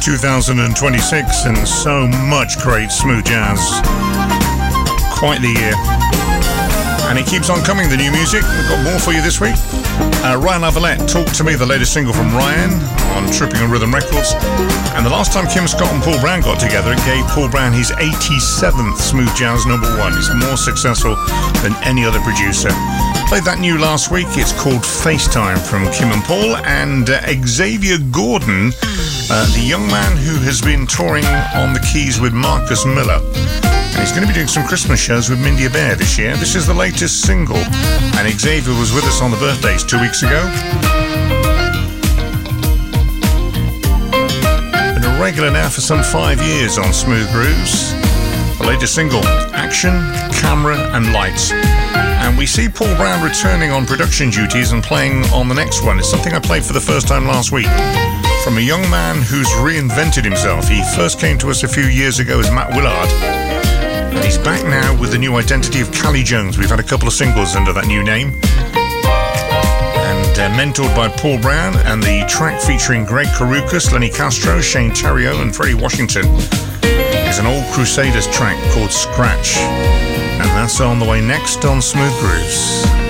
2026 and so much great smooth jazz. Quite the year. And it keeps on coming, the new music. We've got more for you this week. Ryan Lavalette, Talk to Me, the latest single from Ryan on Tripping on Rhythm Records. And the last time Kim Scott and Paul Brown got together, it gave Paul Brown his 87th Smooth Jazz #1. He's more successful than any other producer. Played that new last week. It's called FaceTime from Kim and Paul. And Xavier Gordon, the young man who has been touring on the keys with Marcus Miller. And he's going to be doing some Christmas shows with Mindy Bear this year. This is the latest single. And Xavier was with us on the birthdays 2 weeks ago. Been a regular now for some 5 years on Smooth Grooves. The latest single, Action, Camera and Lights. And we see Paul Brown returning on production duties and playing on the next one. It's something I played for the first time last week. From a young man who's reinvented himself. He first came to us a few years ago as Matt Willard. And he's back now with the new identity of Callie Jones. We've had a couple of singles under that new name. And mentored by Paul Brown, and the track featuring Greg Carucas, Lenny Castro, Shane Theriot and Freddie Washington is an old Crusaders track called Scratch. And that's on the way next on Smooth Grooves.